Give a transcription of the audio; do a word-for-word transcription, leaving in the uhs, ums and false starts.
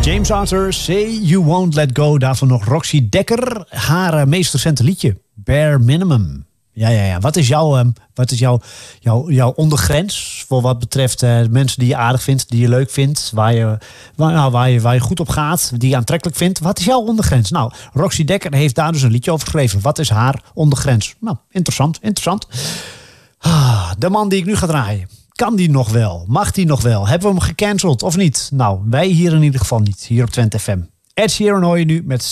James Arthur, Say You Won't Let Go. Daarvan nog Roxy Dekker. Haar uh, meest recente liedje, Bare Minimum. Ja, ja, ja. Wat is jouw, um, wat is jouw, jouw, jouw ondergrens voor wat betreft uh, mensen die je aardig vindt, die je leuk vindt, waar je, waar, nou, waar, je, waar je goed op gaat, die je aantrekkelijk vindt? Wat is jouw ondergrens? Nou, Roxy Dekker heeft daar dus een liedje over geschreven. Wat is haar ondergrens? Nou, interessant, interessant. Ah, de man die ik nu ga draaien. Kan die nog wel? Mag die nog wel? Hebben we hem gecanceld of niet? Nou, wij hier in ieder geval niet. Hier op Twente F M. Ed Sheeran hoor je nu met